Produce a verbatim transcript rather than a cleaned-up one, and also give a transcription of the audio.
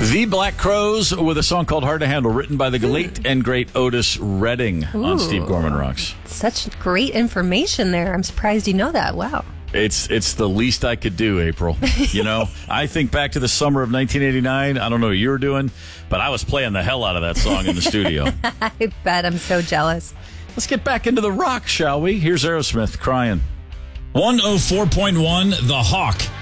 The Black Crowes with a song called Hard to Handle, written by the late and great Otis Redding. Ooh. On Steve Gorman Rocks. Such great information there. I'm surprised you know that. Wow. It's it's the least I could do, April. You know, I think back to the summer of nineteen eighty-nine. I don't know what you were doing, but I was playing the hell out of that song in the studio. I bet. I'm so jealous. Let's get back into the rock, shall we? Here's Aerosmith, Crying. one oh four point one The Hawk.